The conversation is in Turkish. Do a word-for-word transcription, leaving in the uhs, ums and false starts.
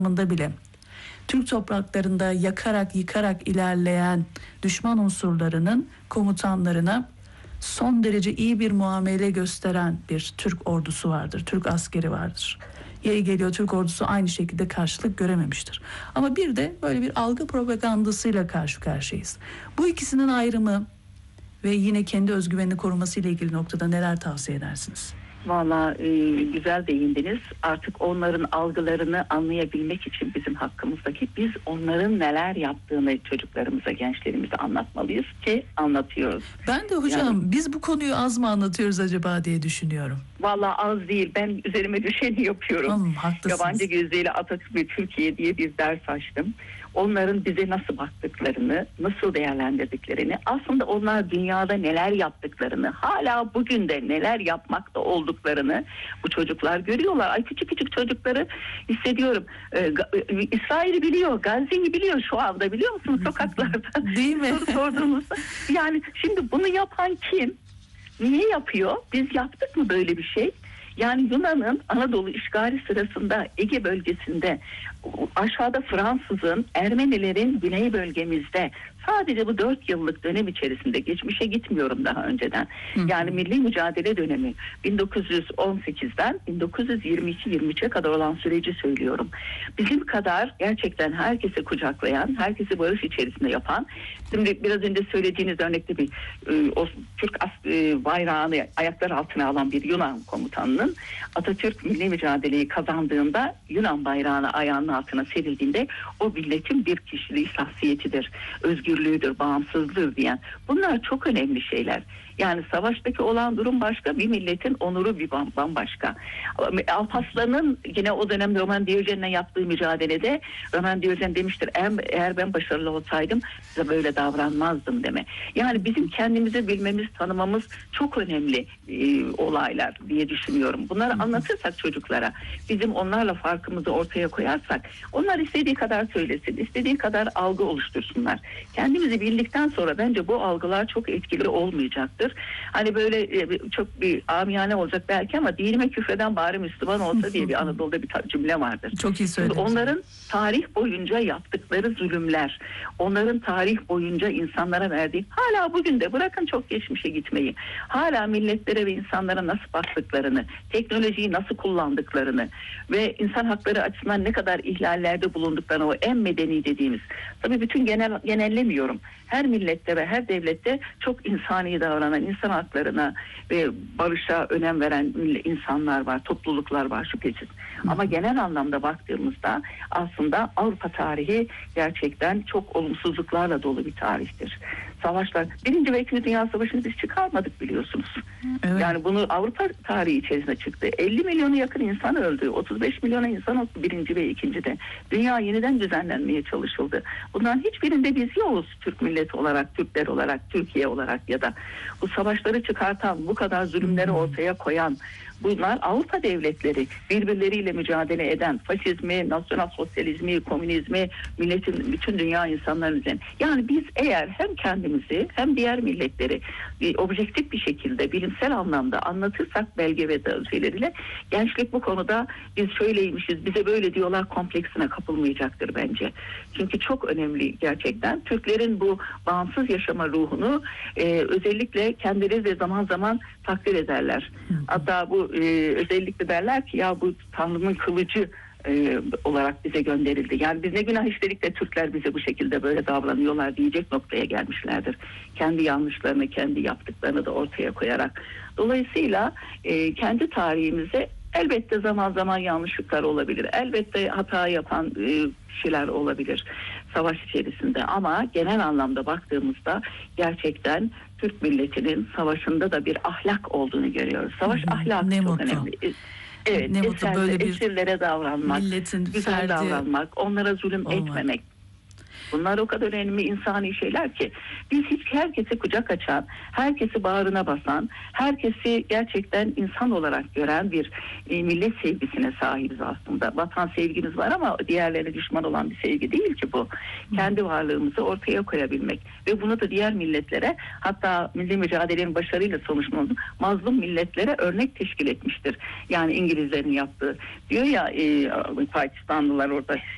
bile Türk topraklarında yakarak yıkarak ilerleyen düşman unsurlarının komutanlarına son derece iyi bir muamele gösteren bir Türk ordusu vardır, Türk askeri vardır. Yeri geliyor Türk ordusu aynı şekilde karşılık görememiştir. Ama bir de böyle bir algı propagandasıyla karşı karşıyayız. Bu ikisinin ayrımı ve yine kendi özgüvenini koruması ile ilgili noktada neler tavsiye edersiniz? Valla e, güzel değindiniz. Artık onların algılarını anlayabilmek için bizim hakkımızdaki biz onların neler yaptığını çocuklarımıza, gençlerimize anlatmalıyız ki anlatıyoruz. Ben de hocam yani, biz bu konuyu az mı anlatıyoruz acaba diye düşünüyorum. Valla az değil. Ben üzerime düşeni yapıyorum. Tamam, haklısınız. Yabancı gözleriyle Atatürk ve Türkiye diye bir ders açtım. Onların bize nasıl baktıklarını, nasıl değerlendirdiklerini, aslında onlar dünyada neler yaptıklarını, hala bugün de neler yapmakta olduklarını bu çocuklar görüyorlar. Ay küçük küçük çocukları hissediyorum. Ee, İsrail'i biliyor, Gazze'yi biliyor şu anda, biliyor musunuz sokaklarda? Değil mi? Soru sorduğumuzda. Yani şimdi bunu yapan kim? Niye yapıyor? Biz yaptık mı böyle bir şey? Yani Yunan'ın Anadolu işgali sırasında Ege bölgesinde, aşağıda Fransız'ın, Ermenilerin güney bölgemizde, sadece bu dört yıllık dönem içerisinde, geçmişe gitmiyorum daha önceden. Hı. Yani milli mücadele dönemi bin dokuz yüz on sekizden bin dokuz yüz yirmi iki yirmi üçe kadar olan süreci söylüyorum. Bizim kadar gerçekten herkesi kucaklayan, herkesi barış içerisinde yapan, şimdi biraz önce söylediğiniz örnekte bir e, o Türk as, e, bayrağını ayaklar altına alan bir Yunan komutanının Atatürk milli mücadeleyi kazandığında Yunan bayrağını ayağının altına serildiğinde o milletin bir kişiliği, şahsiyetidir, özgürlüğüdür, bağımsızlığıdır diyen. Bunlar çok önemli şeyler. Yani savaştaki olan durum başka, bir milletin onuru bir bambaşka. Alparslan'ın yine o dönem Roman Diyojen'le yaptığı mücadelede Roman Diyojen demiştir, eğer ben başarılı olsaydım size böyle davranmazdım deme. Yani bizim kendimizi bilmemiz, tanımamız çok önemli e, olaylar diye düşünüyorum. Bunları anlatırsak çocuklara, bizim onlarla farkımızı ortaya koyarsak, onlar istediği kadar söylesin, istediği kadar algı oluştursunlar. Kendimizi bildikten sonra bence bu algılar çok etkili olmayacaktır. Hani böyle çok bir amiyane olacak belki ama dinime küfreden bari Müslüman olsa diye bir Anadolu'da bir cümle vardır. Çok iyi söylediniz. Onların tarih boyunca yaptıkları zulümler, onların tarih boyunca insanlara verdiği, hala bugün de bırakın çok geçmişe gitmeyi, hala milletlere ve insanlara nasıl baktıklarını, teknolojiyi nasıl kullandıklarını ve insan hakları açısından ne kadar ihlallerde bulunduklarını, o en medeni dediğimiz, tabii bütün genel genellemiyorum. Her millette ve her devlette çok insani davranan, insan haklarına ve barışa önem veren insanlar var, topluluklar var şüphesiz. Ama genel anlamda baktığımızda aslında Avrupa tarihi gerçekten çok olumsuzluklarla dolu bir tarihtir. Savaşlar, Birinci ve İkinci Dünya Savaşı'nı biz çıkarmadık biliyorsunuz. Evet. Yani bunu Avrupa tarihi içerisinde çıktı. elli milyonu yakın insan öldü. otuz beş milyona insan oldu birinci ve ikincide. Dünya yeniden düzenlenmeye çalışıldı. Bunların hiçbirinde biz yokuz Türk milleti olarak, Türkler olarak, Türkiye olarak ya da bu savaşları çıkartan, bu kadar zulümleri ortaya koyan, bunlar Avrupa devletleri, birbirleriyle mücadele eden, faşizmi, nasyonal sosyalizmi, komünizmi, milletin, bütün dünya insanların üzerine. Yani biz eğer hem kendimizi hem diğer milletleri bir objektif bir şekilde, bilimsel anlamda anlatırsak belge ve şeyleriyle, gençlik bu konuda biz şöyleymişiz, bize böyle diyorlar kompleksine kapılmayacaktır bence. Çünkü çok önemli gerçekten. Türklerin bu bağımsız yaşama ruhunu e, özellikle kendileri de zaman zaman takdir ederler. Hatta bu e, özellikle derler ki ya bu Tanrı'nın kılıcı e, olarak bize gönderildi. Yani biz ne günah işledik de Türkler bize bu şekilde böyle davranıyorlar diyecek noktaya gelmişlerdir. Kendi yanlışlarını, kendi yaptıklarını da ortaya koyarak. Dolayısıyla e, kendi tarihimize elbette zaman zaman yanlışlıklar olabilir. Elbette hata yapan e, kişiler olabilir savaş içerisinde. Ama genel anlamda baktığımızda gerçekten Türk milletinin savaşında da bir ahlak olduğunu görüyoruz. Savaş ahlakı ne çok mutlu. önemli. Evet, ne mutlu eserde, böyle bir esirlere davranmak, güzel ferdi davranmak, onlara zulüm olmak. etmemek. Bunlar o kadar önemli insani şeyler ki biz hiç herkese kucak açan, herkesi bağrına basan, herkesi gerçekten insan olarak gören bir e, millet sevgisine sahibiz aslında. Vatan sevgimiz var ama diğerlerine düşman olan bir sevgi değil ki bu. Kendi varlığımızı ortaya koyabilmek ve bunu da diğer milletlere, hatta milli mücadelenin başarıyla sonuçlandı, mazlum milletlere örnek teşkil etmiştir. Yani İngilizlerin yaptığı. Diyor ya e, Pakistanlılar orada